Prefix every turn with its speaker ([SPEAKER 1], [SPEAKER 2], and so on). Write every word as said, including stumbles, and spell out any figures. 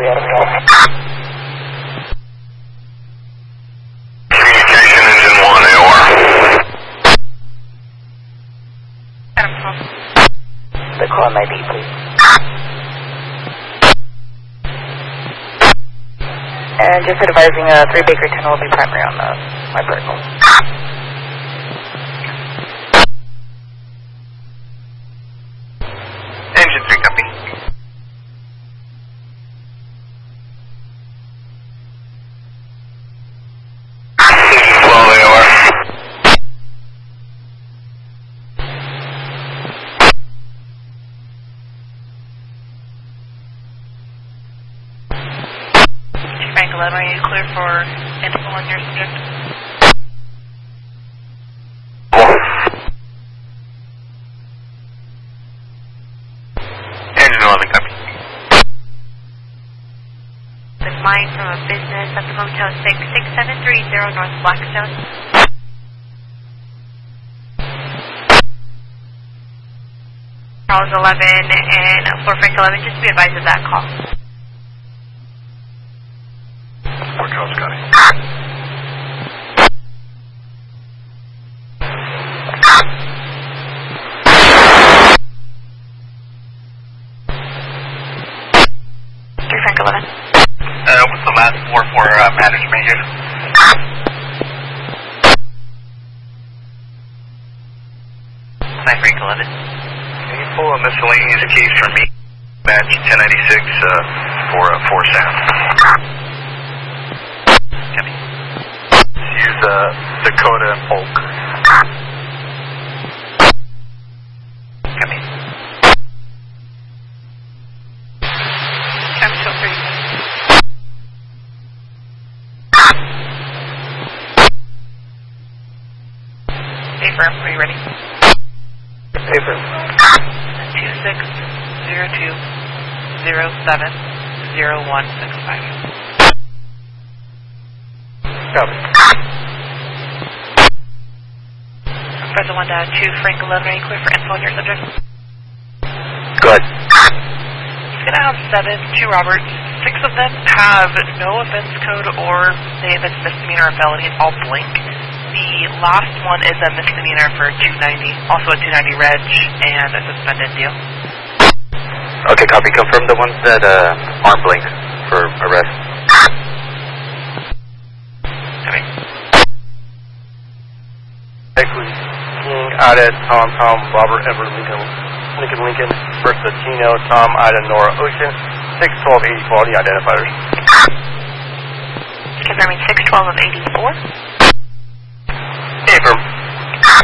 [SPEAKER 1] Communication engine one, A O R.
[SPEAKER 2] The call may be, please. And just advising, uh, three Baker ten will be primary on the my vertical.
[SPEAKER 1] Engine three, copy. twelve, A O R.
[SPEAKER 3] Frank eleven, are you clear for info on your subject?
[SPEAKER 1] Engine eleven, copy.
[SPEAKER 3] Been flying from a business at the Motel six six seven three zero North Blackstone. Charles eleven and for Frank eleven, just be advised of that call.
[SPEAKER 1] Fort Charles, Scotty.
[SPEAKER 3] three Frank eleven.
[SPEAKER 1] Uh, what's the last four for uh, management here?
[SPEAKER 3] nine Frank eleven.
[SPEAKER 1] Can you pull a miscellaneous case for me? Match ten ninety-six uh, for uh, four sound.
[SPEAKER 3] Copy.
[SPEAKER 1] Use uh, Dakota and Polk.
[SPEAKER 3] Copy. Capital three. Paper, are you ready?
[SPEAKER 2] Paper.
[SPEAKER 3] two six zero two zero seven zero one six five.
[SPEAKER 2] Copy.
[SPEAKER 3] Press one down two Frank eleven, are you clear for info on your subject?
[SPEAKER 2] Good.
[SPEAKER 3] He's going to have seven, two Roberts. Six of them have no offense code or say if it's misdemeanor or felony, it's all blank. The last one is a misdemeanor for two ninety, also a two ninety reg and a suspended deal.
[SPEAKER 2] Okay, copy. Confirm the ones that uh, aren't blank for arrest.
[SPEAKER 3] Okay.
[SPEAKER 4] Equity King, Ida, Tom, Tom, Robert, Edward, Lincoln, Lincoln, Lincoln, Bertha, Tino, Tom, Ida, Nora, Ocean, six twelve eighty-four, all the identifiers.
[SPEAKER 3] Confirming six twelve of eighty-four.